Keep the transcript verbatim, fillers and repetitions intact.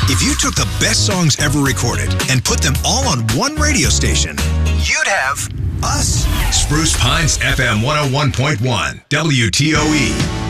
If you took the best songs ever recorded and put them all on one radio station, you'd have us. Spruce Pines F M one oh one point one, W T O E.